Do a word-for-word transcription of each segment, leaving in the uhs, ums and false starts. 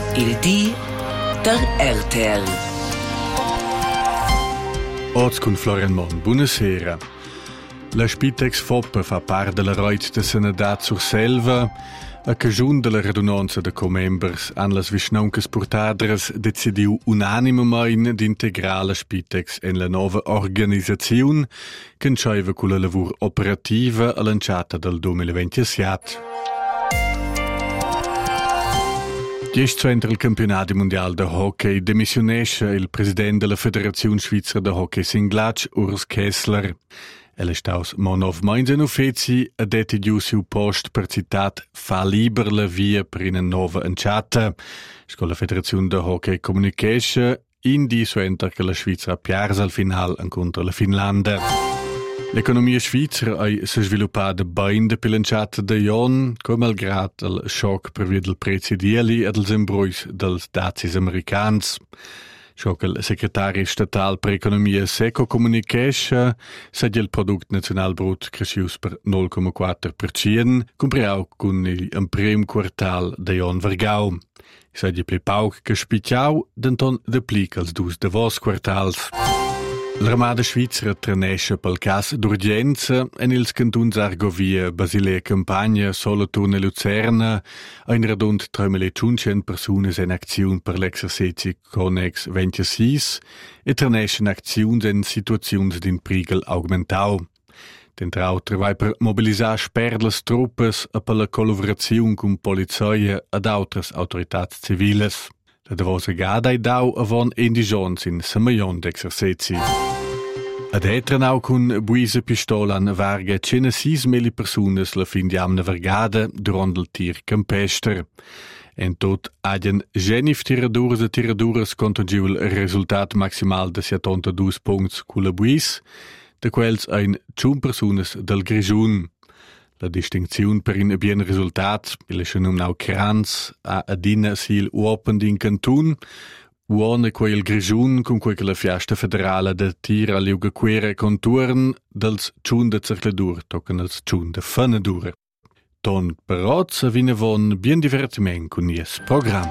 Il di der R T L. Oz con Florian Mon, buonasera. La Spitex Foppe fa part della Reut de Senedat sur Selva. A cagiun della radunanza de co-members han las visnauncas portadras decidiu unanimemein d'integrar la Spitex en la nova organisaziun che enceiva con la lavur operativa a lanciata del duemilaventisette. Gest centro il campionato mondiale de hockey demissionesce il presidente della Federazione Svizzera de Hockey Singlatsch, Urs Kessler. El è staus monov meins en uffezi ed è giu siu post per citat fa liber la via per una nova enciata. Scola Federazione de Hockey comunicasse in di suenter che la Svizzera piarsa al final incontra la Finlandia. L'economia svizzera ha si sviluppata bene dopo l'enciata di Jon, come malgrado il shock per via del prezzi di eli e dels imbruis dels dazis americans. Shock il segretario statale per economia Seco comunicasse se il prodotto nazionale brut crescius per nol komma quattro per cento, compreau con il prim quartal di Jon Vergau. Se il pli pauc che spicciau, denton deplica els dus de vos quartals. L'armada svizzera trenesce pel cas d'urgenza en ils cantuns Argovia, Basilea Campagna, Solothurn e Luzerna ein radund tremilacinquecento persunas en acziun per l'exercizi Connex ventisei e treneschen acziuns en situaziuns d'in prigel augmentau. Dentrau travai per mobilisar sperlas truppes e per la collaboraziun con polizia ed autras autoritats civiles. La davosa gada ei dau avon indigons in semaion d'exercizi. Ad etranau cun buisa pistola an varga cena sis mili persunas la fin diamna vergada durant il tir campester. En tot agien genif tiradures e tiradures contagiu il resultat maximal de settantadue punts cu la buis, de quels ein ciun persunas del Grigiun. La distinziun per in bien resultat, il è numnau Kranz, a adina sil uopen din cantun, uone quel Grigiun con quel che la fiasta federale de tir a liuga quere conturn dels ciun de cercladur tocan als ciun de fanedur. Ton perozza vine von bien divertiment con nies program.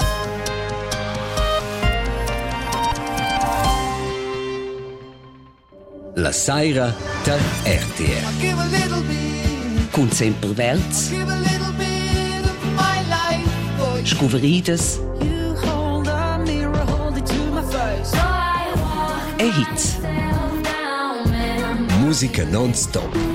La saira der R T L. Cun sempre velz, scuverides e hits. Musica non-stop.